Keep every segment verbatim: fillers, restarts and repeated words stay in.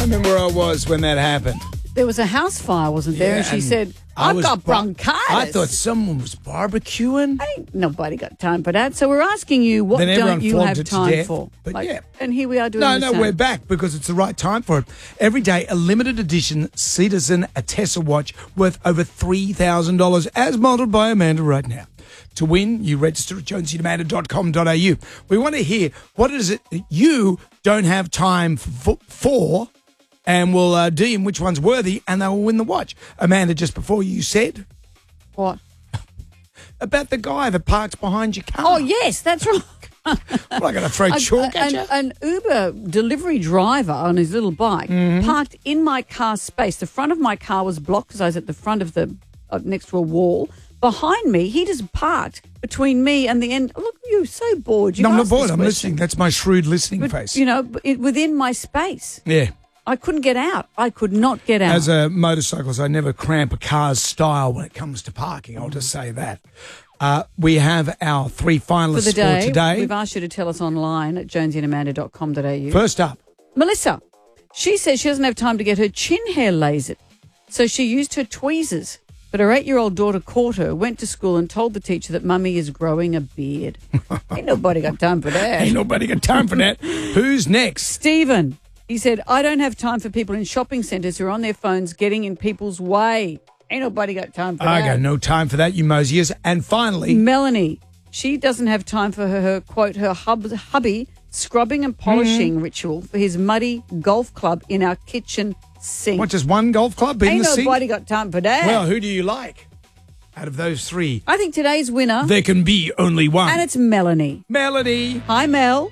remember where I was when that happened. There was a house fire, wasn't there? Yeah, and she and said, I I've was got bar- bronchitis. I thought someone was barbecuing. Ain't nobody got time for that. So we're asking you, what Then everyone don't you flogged have it to time death. for? But Like, yeah. And here we are doing No, the no, same. we're back because it's the right time for it. Every day, a limited edition Citizen Atessa watch worth over three thousand dollars, as modeled by Amanda right now. To win, you register at jonesy and amanda dot com dot a u. We want to hear what is it that you don't have time for, for and we'll uh, deem which one's worthy, and they will win the watch. Amanda, just before you said What? about the guy that parks behind your car. Oh, yes, that's right. Well, I'm going to throw chalk at an, you. an Uber delivery driver on his little bike Mm-hmm. parked in my car space. The front of my car was blocked because I was at the front of the, uh, next to a wall. Behind me, he just parked between me and the end. Look, you're so bored. You No, I'm not asked bored. this I'm question. listening. That's my shrewd listening But, face. you know, b- it, within my space. Yeah. I couldn't get out. I could not get out. As a motorcyclist, I never cramp a car's style when it comes to parking. I'll just say that. Uh, we have our three finalists for the day, for today. we've asked you to tell us online at jonesy and amanda dot com dot a u. First up, Melissa, she says she doesn't have time to get her chin hair lasered, so she used her tweezers. But her eight-year-old daughter caught her, went to school and told the teacher that mummy is growing a beard. Ain't nobody got time for that. ain't nobody got time for that. Who's next? Stephen, he said, I don't have time for people in shopping centres who are on their phones getting in people's way. Ain't nobody got time for I that. got no time for that, you mosiers. And finally, Melanie, she doesn't have time for her, her quote, her hub, hubby scrubbing and polishing Mm-hmm. ritual for his muddy golf club in our kitchen sink. what, just one golf club in Ain't the nobody sink? got time for that. Well, who do you like out of those three? I think today's winner, There can be only one. and it's Melanie. Melody. Hi, Mel.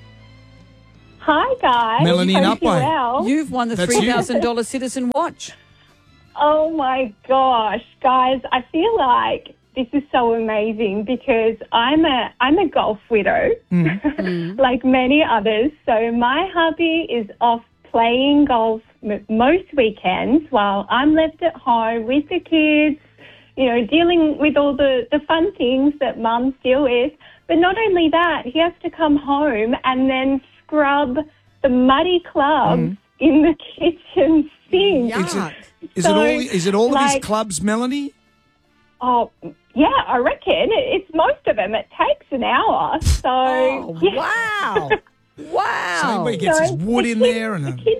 Hi, guys. Melanie in Hope you're Upway. well. You've won the That's you. three thousand dollars Citizen watch. Oh, my gosh. Guys, I feel like this is so amazing because I'm a I'm a golf widow, like many others. So my hubby is off playing golf m- most weekends while I'm left at home with the kids, you know, dealing with all the, the fun things that mums deal with. But not only that, he has to come home and then scrub the muddy clubs in the kitchen sink. Is it, Yuck. is So, it all, is it all of his like- clubs, Melanie? Oh, yeah, I reckon. It's most of them. It takes an hour. So, Oh, yeah. wow. Wow. So he gets his So wood the in kids- there and the a, kids,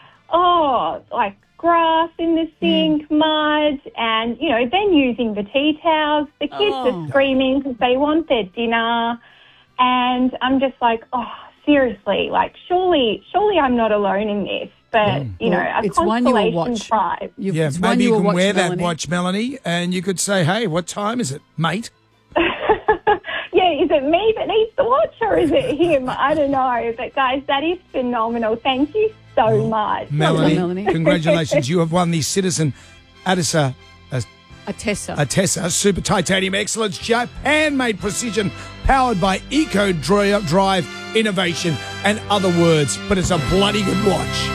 oh, like grass in the sink, Hmm. mud, and, you know, then using the tea towels. The kids Oh. are screaming because they want their dinner. And I'm just like, oh, seriously, like, surely, surely I'm not alone in this. But, you know, Well, a it's one you will constellation watch. prize. You've, yeah, it's one maybe you will can watch, wear that Melanie. watch, Melanie, and you could say, hey, what time is it, mate? Yeah, is it me that needs the watch or is it him? I don't know. But, guys, that is phenomenal. Thank you so much. Melanie, Melanie. congratulations. You have won the Citizen Atessa uh, Atessa. Atessa Super Titanium Excellence Japan-made precision powered by Eco Dri- Drive Innovation and other words. But it's a bloody good watch.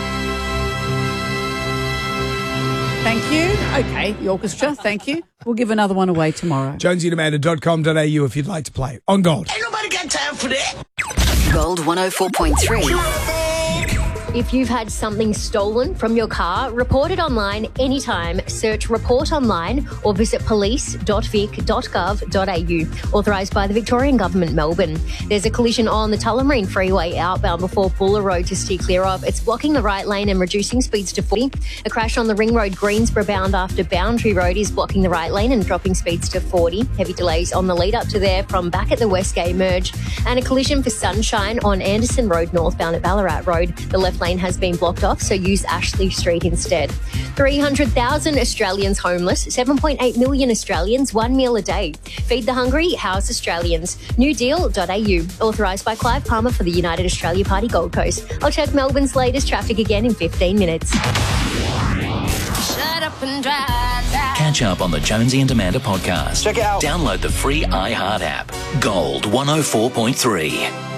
Thank you. Okay, the orchestra, thank you. We'll give another one away tomorrow. jonesy and amanda dot com dot a u if you'd like to play. On Gold. Ain't nobody got time for that. Gold one oh four point three. If you've had something stolen from your car, report it online anytime. Search Report Online or visit police dot vic dot gov dot a u. Authorised by the Victorian Government, Melbourne. There's a collision on the Tullamarine Freeway outbound before Buller Road to steer clear of. It's blocking the right lane and reducing speeds to forty. A crash on the Ring Road Greensborough bound after Boundary Road is blocking the right lane and dropping speeds to forty. Heavy delays on the lead up to there from back at the Westgate merge. And a collision for Sunshine on Anderson Road northbound at Ballarat Road. The left lane has been blocked off, so use Ashley Street instead. three hundred thousand Australians homeless, seven point eight million Australians, one meal a day. Feed the hungry, house Australians. new deal dot a u. Authorised by Clive Palmer for the United Australia Party Gold Coast. I'll check Melbourne's latest traffic again in fifteen minutes. Shut up and drive. Catch up on the Jonesy and Amanda podcast. Check it out. Download the free iHeart app. Gold one oh four point three.